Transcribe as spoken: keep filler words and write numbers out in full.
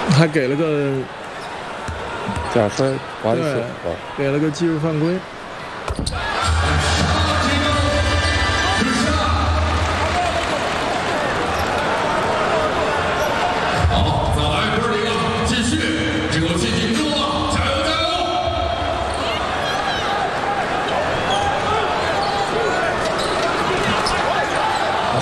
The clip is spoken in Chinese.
还给了个假摔滑的对手啊， 给了个技术犯规。